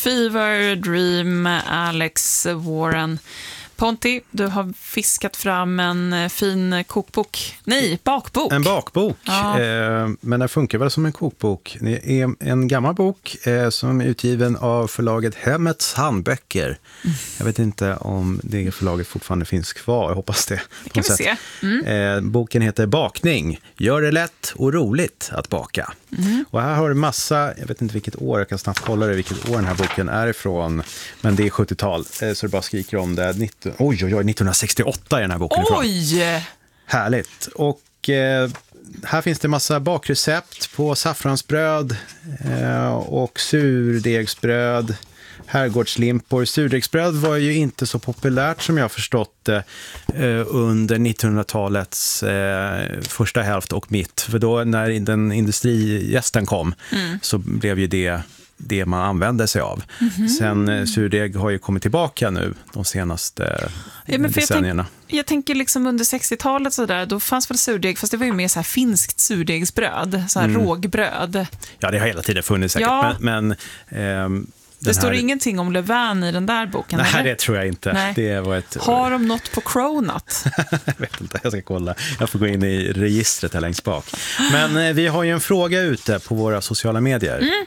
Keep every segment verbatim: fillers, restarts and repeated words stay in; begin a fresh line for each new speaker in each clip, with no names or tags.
Fever, Dream, Alex Warren. Ponti, du har fiskat fram en fin kokbok. Nej, bakbok.
En bakbok,
ja.
eh, men den funkar väl som en kokbok. Det är en gammal bok eh, som är utgiven av förlaget Hemmets handböcker. Mm. Jag vet inte om det förlaget fortfarande finns kvar, jag hoppas det.
Det kan vi sätt. se. Mm.
Eh, boken heter Bakning. Gör det lätt och roligt att baka. Mm. Och här har du massa, jag vet inte vilket år, jag kan snabbt kolla det, vilket år den här boken är ifrån. Men det är sjuttiotal, eh, så du bara skriker om det. nitton, oj, oj, oj, nittonhundrasextioåtta är den här boken ifrån.
Oj!
Härligt. Och eh, här finns det massa bakrecept på saffransbröd eh, och surdegsbröd, herrgårdslimpor. Surdegsbröd var ju inte så populärt som jag har förstått eh, under nittonhundratalets eh, första hälft och mitt. För då när den industrijästen kom mm. så blev ju det det man använde sig av. Mm-hmm. Sen eh, surdeg har ju kommit tillbaka nu de senaste
ja, men
decennierna.
Jag, tänk, jag tänker liksom under sextiotalet så där, då fanns väl surdeg, fast det var ju mer så här finskt surdegsbröd, så här mm. rågbröd.
Ja, det har hela tiden funnits säkert,
ja.
men, men ehm,
det står
här...
ingenting om Löfven i den där boken,
Nej,
eller?
det tror jag inte.
Nej.
Det var ett...
Har de något på Cronut?
Jag vet inte, jag ska kolla. Jag får gå in i registret här längst bak. Men eh, vi har ju en fråga ute på våra sociala medier. Mm.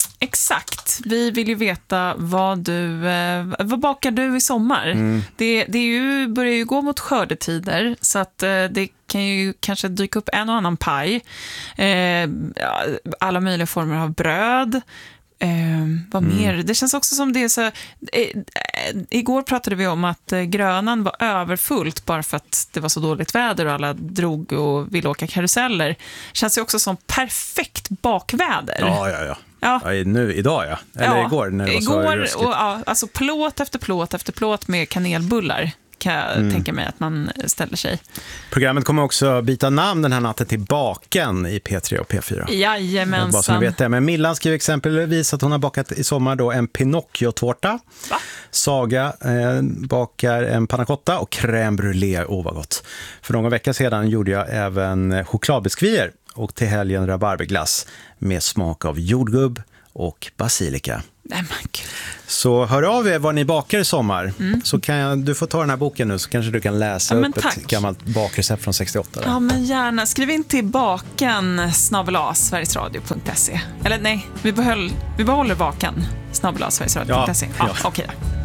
Exakt. Vi vill ju veta vad du eh, vad bakar du i sommar? Mm. Det, det är ju, börjar ju gå mot skördetider, så att eh, det kan ju kanske dyka upp en och annan paj. Eh, alla möjliga former av bröd. Eh, vad mm. mer? Det känns också som det är så... Eh, eh, igår pratade vi om att eh, Grönan var överfullt bara för att det var så dåligt väder och alla drog och ville åka karuseller. Känns ju också som perfekt bakväder.
Ja, ja, ja.
Ja.
Ja, nu, idag ja. Eller
ja,
igår när det var
igår,
så
och, ja, alltså plåt efter plåt efter plåt med kanelbullar kan jag mm. tänka mig att man ställer sig.
Programmet kommer också byta namn den här natten till Baken i P tre och P fyra.
Jajamensan.
Bara så ni vet det. Men Millan skriver exempelvis att hon har bakat i sommar då en Pinocchio-tårta.
Va?
Saga eh, bakar en panna cotta och crème brûlée. Åh, vad gott. För någon vecka sedan gjorde jag även chokladbiskvier och till helgen rabarberglass med smak av jordgubb och basilika.
Nej,
så hör av er vad ni bakar i sommar. Mm. Så kan jag, du får ta den här boken nu så kanske du kan läsa ja, upp tack. ett gammalt bakrecept från sextioåtta. Där.
Ja, men gärna. Skriv in till baken snabel-a sverigesradio punkt se. Eller nej, vi, behöll, vi behåller baken snabel-a sverigesradio punkt se. Ja, ja.
ja.
Okej då.